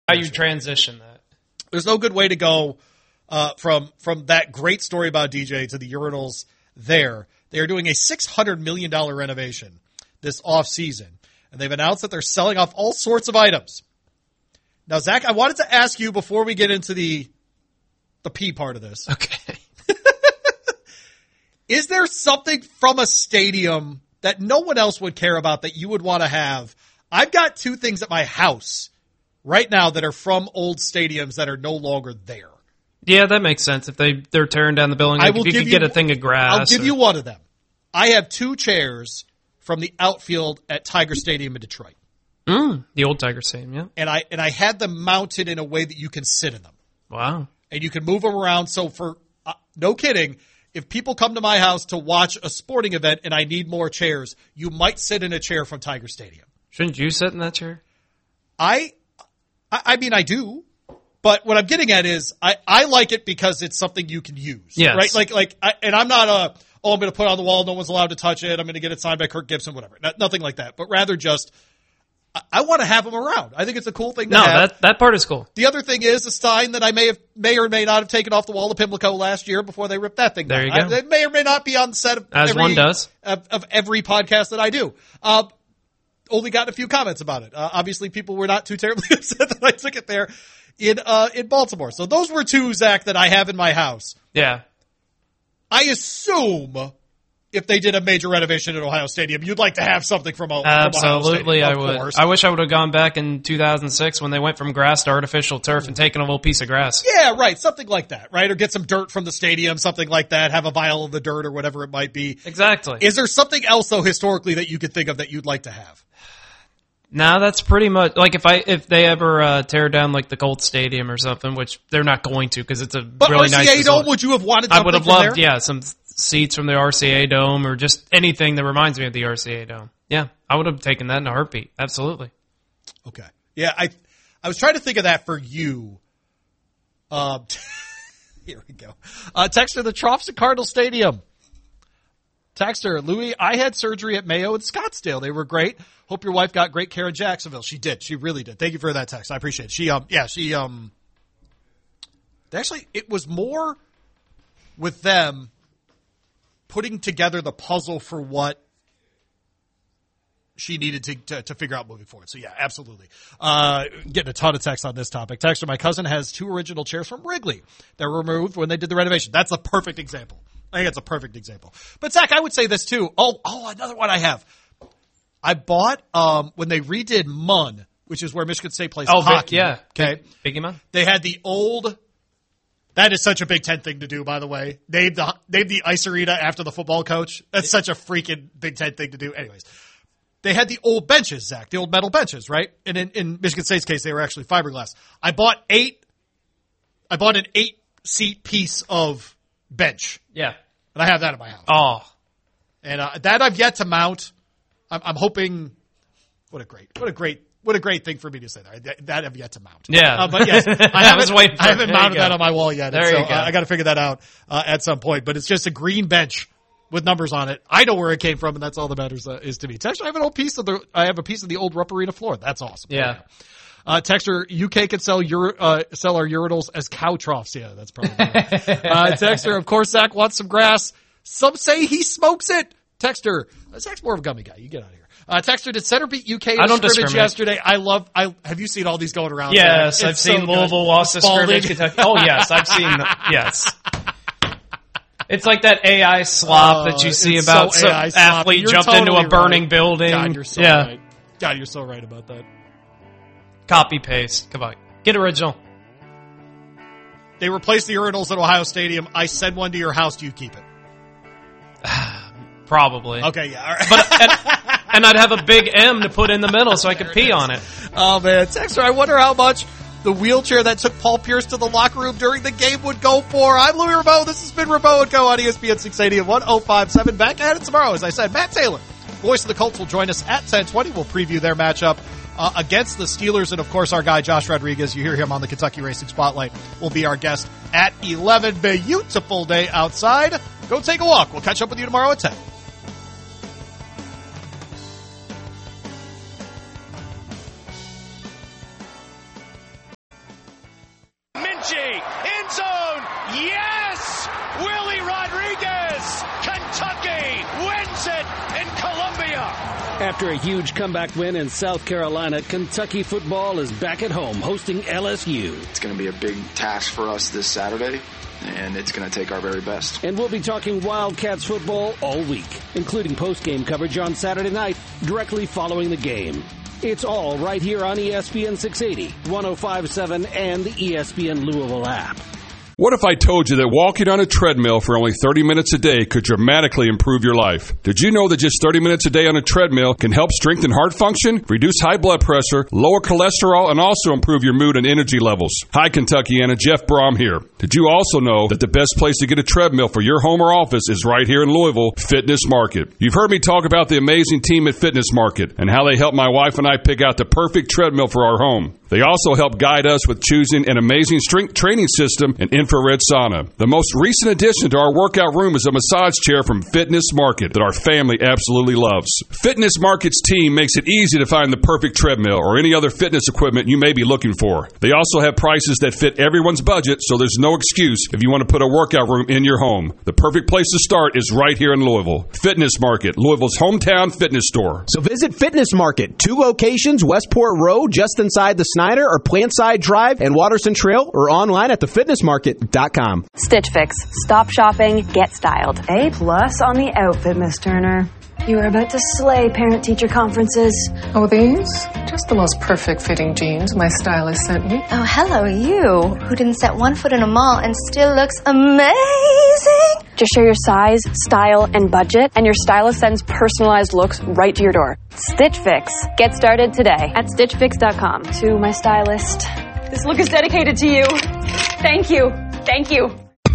How you transition that. There's no good way to go from that great story about DJ to the urinals there. They are doing a $600 million renovation this offseason, and they've announced that they're selling off all sorts of items. Now, Zach, I wanted to ask you before we get into the P part of this. Okay. Is there something from a stadium that no one else would care about that you would want to have? I've got two things at my house right now that are from old stadiums that are no longer there. Yeah, that makes sense. If they're tearing down the building, like if you could get a thing of grass. I'll give you one of them. I have two chairs from the outfield at Tiger Stadium in Detroit. The old Tiger Stadium, yeah. And I had them mounted in a way that you can sit in them. Wow. And you can move them around. So for, no kidding, if people come to my house to watch a sporting event and I need more chairs, you might sit in a chair from Tiger Stadium. Shouldn't you sit in that chair? I mean, I do. But what I'm getting at is I like it because it's something you can use. Yes. Right? And I'm not I'm going to put it on the wall. No one's allowed to touch it. I'm going to get it signed by Kirk Gibson, whatever. Nothing like that. But rather just, I want to have them around. I think it's a cool thing to have. No, that part is cool. The other thing is a sign that I may or may not have taken off the wall of Pimlico last year before they ripped that thing down. There you go. It may or may not be on the set of one does. Of every podcast that I do. Only gotten a few comments about it. Obviously, people were not too terribly upset that I took it there in Baltimore. So those were two, Zach, that I have in my house. Yeah. I assume if they did a major renovation at Ohio Stadium, you'd like to have something from Ohio Absolutely, Stadium. I would. I wish I would have gone back in 2006 when they went from grass to artificial turf and taken a little piece of grass. Yeah, right. Something like that, right? Or get some dirt from the stadium, something like that. Have a vial of the dirt or whatever it might be. Exactly. Is there something else, though, historically that you could think of that you'd like to have? No, that's pretty much like if they ever tear down like the Colts Stadium or something, which they're not going to because it's a really nice RCA Dome, would you have wanted something I would have from loved, there? some seats from the RCA Dome or just anything that reminds me of the RCA Dome. Yeah, I would have taken that in a heartbeat. Absolutely. Okay. Yeah, I was trying to think of that for you. Here we go. Texter, the Troughs at Cardinal Stadium. Texter, Louis, I had surgery at Mayo and Scottsdale. They were great. Hope your wife got great care in Jacksonville. She did. She really did. Thank you for that text. I appreciate it. Actually, it was more with them putting together the puzzle for what she needed to figure out moving forward. So yeah, absolutely. Getting a ton of text on this topic. Texter, my cousin has two original chairs from Wrigley that were removed when they did the renovation. That's a perfect example. I think that's a perfect example. But Zach, I would say this too. Oh, another one I have. I bought, when they redid Munn, which is where Michigan State plays hockey. Yeah. Okay. Biggie Munn. They had the old, that is such a Big Ten thing to do, by the way. Named the ice arena after the football coach. That's such a freaking Big Ten thing to do. Anyways. They had the old benches, Zach, the old metal benches, right? And in Michigan State's case, they were actually fiberglass. I bought an 8-seat piece of bench. Yeah. And I have that in my house. Oh. And that I've yet to mount. I'm hoping. What a great thing for me to say there. That I've yet to mount. Yeah. But yes, I haven't mounted that on my wall yet. There you go. I got to figure that out at some point. But it's just a green bench with numbers on it. I know where it came from, and that's all that matters is to me. Texter, I have a piece of the old Rupp Arena floor. That's awesome. Yeah. Texter, UK can sell our urinals as cow troughs. Yeah, that's probably right. Texter, of course, Zach wants some grass. Some say he smokes it. Texter, Zach's more of a gummy guy. You get out of here. Texter, did Center beat UK in the scrimmage yesterday? Have you seen all these going around? Yes, I've seen Louisville lost the scrimmage. Kentucky. Oh, yes, I've seen yes. It's like that AI slop that you see about some athlete jumped into a burning building. God, you're so right. God, you're so right about that. Copy paste. Come on. Get original. They replaced the urinals at Ohio Stadium. I send one to your house. Do you keep it? Probably. Okay, yeah. All right. But and I'd have a big M to put in the middle so I could pee on it. Oh, man. Texter, I wonder how much the wheelchair that took Paul Pierce to the locker room during the game would go for. I'm Louis Rameau. This has been Rameau & Co. on ESPN 680 and 1057. Back at it tomorrow. As I said, Matt Taylor, voice of the Colts, will join us at 10:20. We'll preview their matchup against the Steelers. And, of course, our guy Josh Rodriguez, you hear him on the Kentucky Racing Spotlight, will be our guest at 11. Beautiful day outside. Go take a walk. We'll catch up with you tomorrow at 10. Bemidji, end zone, yes! Willie Rodriguez, Kentucky wins it in Columbia. After a huge comeback win in South Carolina, Kentucky football is back at home hosting LSU. It's going to be a big task for us this Saturday, and it's going to take our very best. And we'll be talking Wildcats football all week, including post-game coverage on Saturday night, directly following the game. It's all right here on ESPN 680, 105.7, and the ESPN Louisville app. What if I told you that walking on a treadmill for only 30 minutes a day could dramatically improve your life? Did you know that just 30 minutes a day on a treadmill can help strengthen heart function, reduce high blood pressure, lower cholesterol, and also improve your mood and energy levels? Hi, Kentuckiana, Jeff Brom here. Did you also know that the best place to get a treadmill for your home or office is right here in Louisville, Fitness Market? You've heard me talk about the amazing team at Fitness Market and how they helped my wife and I pick out the perfect treadmill for our home. They also help guide us with choosing an amazing strength training system and infrared sauna. The most recent addition to our workout room is a massage chair from Fitness Market that our family absolutely loves. Fitness Market's team makes it easy to find the perfect treadmill or any other fitness equipment you may be looking for. They also have prices that fit everyone's budget, so there's no excuse if you want to put a workout room in your home. The perfect place to start is right here in Louisville. Fitness Market, Louisville's hometown fitness store. So visit Fitness Market, 2 locations, Westport Road, just inside the Snyder or Plantside Drive and Watterson Trail, or online at thefitnessmarket.com. Stitch Fix. Stop shopping, get styled. A+ on the outfit, Miss Turner. You are about to slay parent-teacher conferences. Oh, these? Just the most perfect fitting jeans my stylist sent me. Oh, hello, you, who didn't set one foot in a mall and still looks amazing. Just share your size, style, and budget, and your stylist sends personalized looks right to your door. Stitch Fix. Get started today at StitchFix.com. To my stylist, this look is dedicated to you. Thank you. Thank you.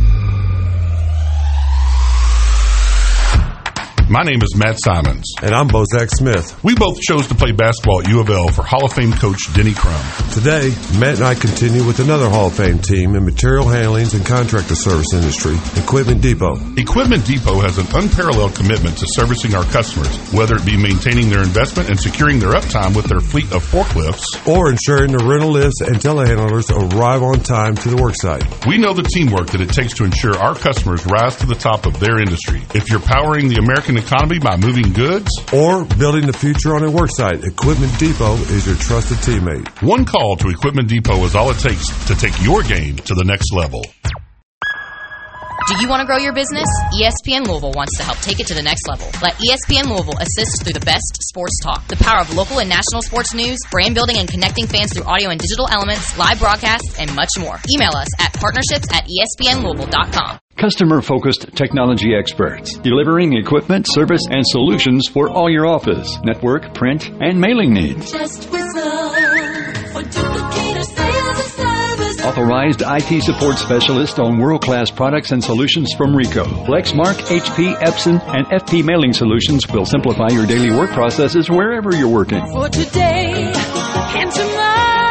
My name is Matt Simons. And I'm Bozak Smith. We both chose to play basketball at U of L for Hall of Fame coach Denny Crum. Today, Matt and I continue with another Hall of Fame team in material handlings and contractor service industry, Equipment Depot. Equipment Depot has an unparalleled commitment to servicing our customers, whether it be maintaining their investment and securing their uptime with their fleet of forklifts, or ensuring the rental lifts and telehandlers arrive on time to the worksite. We know the teamwork that it takes to ensure our customers rise to the top of their industry. If you're powering the American economy by moving goods or building the future on a worksite, Equipment Depot is your trusted teammate. One call to Equipment Depot is all it takes to take your game to the next level. Do you want to grow your business? ESPN Louisville wants to help take it to the next level. Let ESPN Louisville assist through the best sports talk, the power of local and national sports news, brand building and connecting fans through audio and digital elements, live broadcasts, and much more. Email us at partnerships@espnlouisville.com. Customer-focused technology experts, delivering equipment, service, and solutions for all your office, network, print, and mailing needs. Just whistle for Duplicator Sales and Service. Authorized IT support specialist on world-class products and solutions from Rico. Lexmark, HP, Epson, and FP Mailing Solutions will simplify your daily work processes wherever you're working. For today and tomorrow.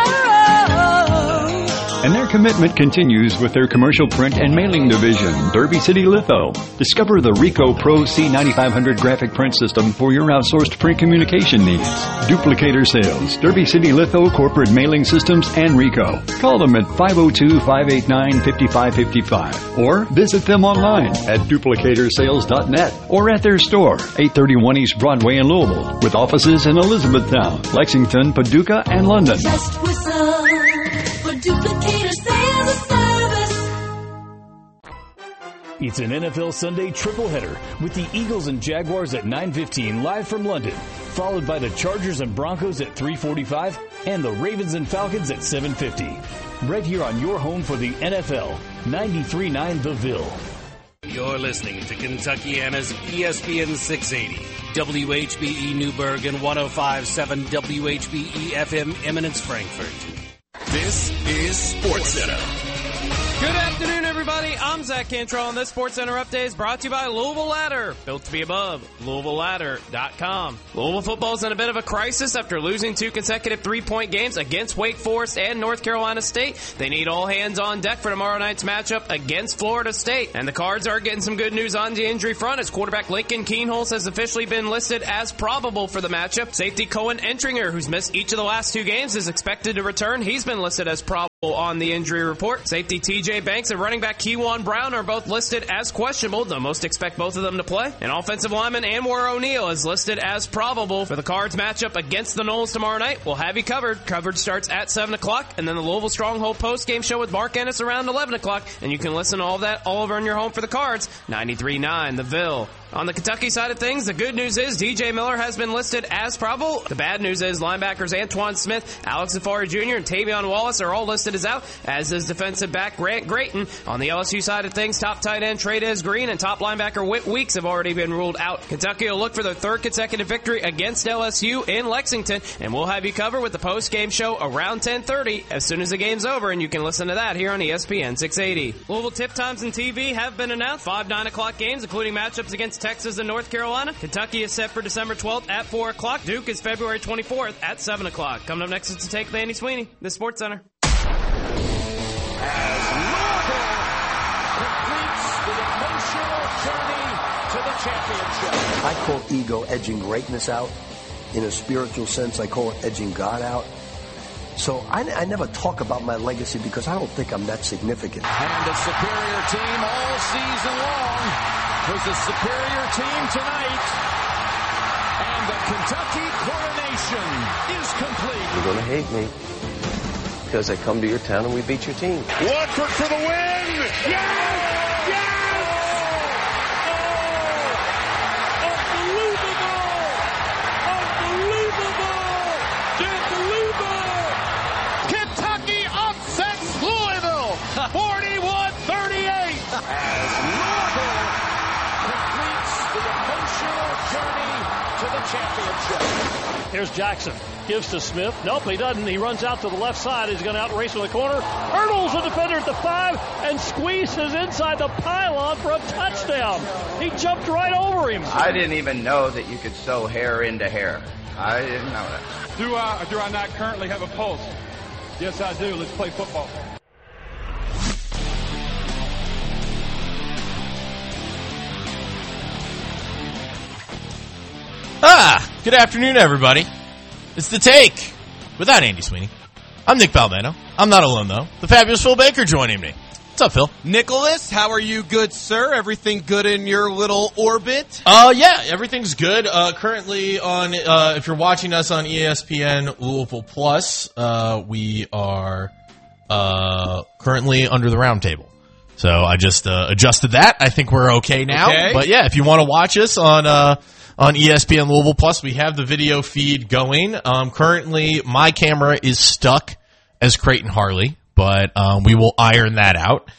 And their commitment continues with their commercial print and mailing division, Derby City Litho. Discover the Rico Pro C9500 graphic print system for your outsourced print communication needs. Duplicator Sales, Derby City Litho Corporate Mailing Systems, and Rico. Call them at 502-589-5555 or visit them online at duplicatorsales.net or at their store, 831 East Broadway in Louisville, with offices in Elizabethtown, Lexington, Paducah, and London. Just whistle for Duplicator Sales and Service. It's an NFL Sunday triple header with the Eagles and Jaguars at 9:15 live from London, followed by the Chargers and Broncos at 3:45 and the Ravens and Falcons at 7:50. Right here on your home for the NFL, 93.9 The Ville. You're listening to Kentuckiana's ESPN 680, WHBE Newburgh and 105.7 WHBE FM Eminence Frankfort. This is SportsCenter. Good afternoon, everybody. I'm Zach Cantrell, and this SportsCenter update is brought to you by Louisville Ladder. Built to be above, LouisvilleLadder.com. Louisville football's in a bit of a crisis after losing 2 consecutive 3-point games against Wake Forest and North Carolina State. They need all hands on deck for tomorrow night's matchup against Florida State. And the Cards are getting some good news on the injury front as quarterback Lincoln Keenholz has officially been listed as probable for the matchup. Safety Cohen Entringer, who's missed each of the last 2 games, is expected to return. He's been listed as probable. On the injury report, safety TJ Banks and running back Keywan Brown are both listed as questionable, though most expect both of them to play. And offensive lineman Anwar O'Neal is listed as probable for the Cards matchup against the Noles tomorrow night. We'll have you covered. Coverage starts at 7 o'clock, and then the Louisville Stronghold post-game show with Mark Ennis around 11 o'clock, and you can listen to all of that all over on your home for the Cards. 93.9 The Ville. On the Kentucky side of things, the good news is DJ Miller has been listed as probable. The bad news is linebackers Antoine Smith, Alex Zafari Jr., and Tavion Wallace are all listed as out, as is defensive back Grant Grayton. On the LSU side of things, top tight end Trey'Dez Green and top linebacker Whit Weeks have already been ruled out. Kentucky will look for their third consecutive victory against LSU in Lexington, and we'll have you covered with the post-game show around 10:30 as soon as the game's over, and you can listen to that here on ESPN 680. Louisville tip times and TV have been announced. 5 9 o'clock games, including matchups against Texas and North Carolina. Kentucky is set for December 12th at 4 o'clock. Duke is February 24th at 7 o'clock. Coming up next is to take with Andy Sweeney, the Sports Center. As Louisville completes the emotional journey to the championship. I call ego edging greatness out. In a spiritual sense, I call it edging God out. So I never talk about my legacy because I don't think I'm that significant. And a superior team all season long was a superior team tonight. And the Kentucky coronation is complete. You're going to hate me because I come to your town and we beat your team. Watford for the win! Yes! Yes! Kentucky upsets Louisville 41-38 as Louisville completes the emotional journey to the championship. Here's Jackson. Gives to Smith. Nope, he doesn't. He runs out to the left side. He's going to outrace in the corner. Hurdles the defender at the 5 and squeezes inside the pylon for a touchdown. He jumped right over him. I didn't even know that you could sew hair into hair. I didn't know that. Do I not currently have a pulse? Yes, I do. Let's play football. Good afternoon, everybody. It's The Take without Andy Sweeney. I'm Nick Baldano. I'm not alone, though. The fabulous Phil Baker joining me. What's up, Phil? Nicholas, how are you, good sir? Everything good in your little orbit? Yeah, everything's good. Currently on, if you're watching us on ESPN Louisville Plus, we are currently under the round table. So I just adjusted that. I think we're okay now. Okay. But yeah, if you want to watch us on ESPN Louisville Plus, we have the video feed going. Currently, my camera is stuck as Creighton Harley, but we will iron that out.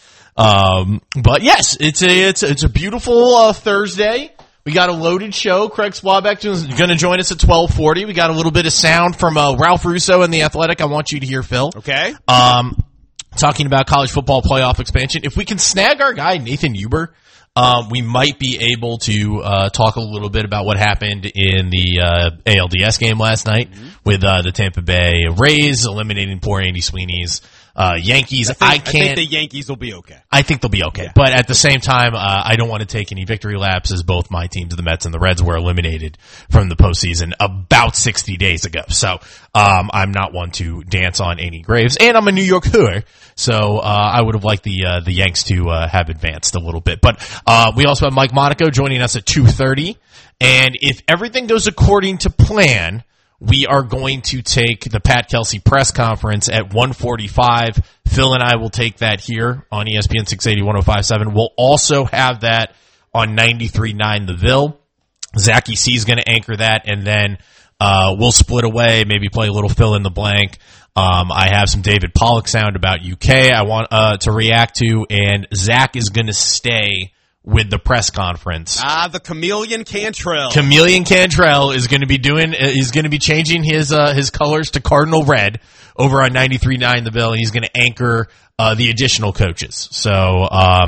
But yes, it's a beautiful Thursday. We got a loaded show. Craig Swabeck is going to join us at 12:40. We got a little bit of sound from Ralph Russo and The Athletic. I want you to hear, Phil. Okay. Talking about college football playoff expansion. If we can snag our guy Nathan Huber, we might be able to talk a little bit about what happened in the ALDS game last night with the Tampa Bay Rays eliminating poor Andy Sweeney's Yankees. I think the Yankees will be okay. I think they'll be okay. Yeah. But at the same time, I don't want to take any victory laps, as both my teams, the Mets and the Reds, were eliminated from the postseason about 60 days ago. So I'm not one to dance on any graves. And I'm a New York Hooer, so I would have liked the Yanks to have advanced a little bit. But we also have Mike Monaco joining us at 2:30. And if everything goes according to plan, we are going to take the Pat Kelsey press conference at 1:45. Phil and I will take that here on ESPN 680 105.7. We'll also have that on 93.9 The Ville. Zachy C is going to anchor that, and then we'll split away, maybe play a little fill in the blank. I have some David Pollock sound about UK I want to react to, and Zach is going to stay with the press conference. The Chameleon Cantrell. Chameleon Cantrell is going to be he's going to be changing his colors to cardinal red over on 93.9 The Ville, and he's going to anchor the additional coaches. So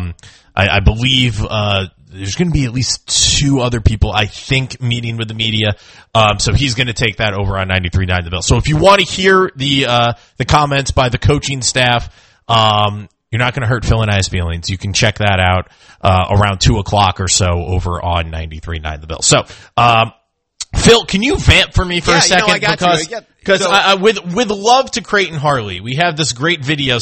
I believe there's going to be at least 2 other people, I think, meeting with the media. So he's going to take that over on 93.9 The Ville. So if you want to hear the comments by the coaching staff, you're not going to hurt Phil and I's feelings. You can check that out around 2 o'clock or so over on 93.9 The Ville. So, Phil, can you vamp for me for a second? I got because with love to Creighton Harley, we have this great video